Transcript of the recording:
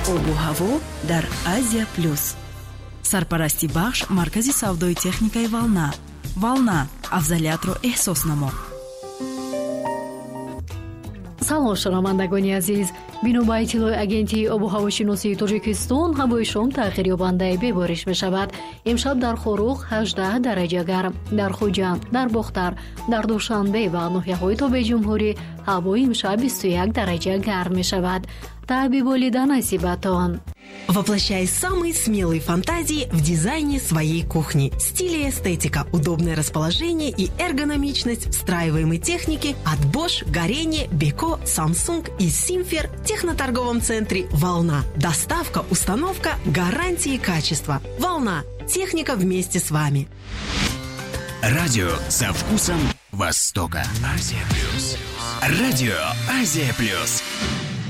обу ҳаво дар Азия плюс. Сарпарасти бахш маркази савдои техникаи Волна. Волна, афзалиятро эҳсос намо. салом шунавандагони азиз, бино ба иттилои агентии обу ҳавошиносии Тоҷикистон, ҳавои шом тағйирёбандаи бебориш мешавад. имшаб дар Хорух 18 дараҷа гарм, дар Хуҷанд, дар Бохтар, дар Душанбе ва ноҳияҳои Тобеҷумҳурӣ ҳаво имшаб 21 дараҷа гарм мешавад. Табиболида насибатон. Воплощай самые смелые фантазии в дизайне своей кухни. Стиль и эстетика, удобное расположение и эргономичность встраиваемой техники от Bosch, Горение, Beko, Samsung и Simfer в техноторговом центре «Волна». Доставка, установка, гарантии качества. «Волна». Техника вместе с вами. Радио со вкусом Востока. Азия Плюс. Радио Азия Плюс.